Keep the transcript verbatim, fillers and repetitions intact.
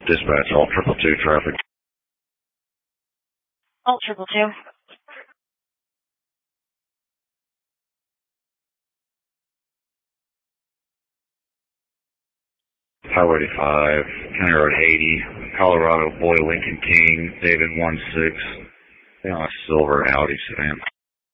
Dispatch, all triple two traffic. All triple two. Highway eighty-five, County Road eighty, Colorado, Boy Lincoln King, David one six, you know, a silver Audi sedan.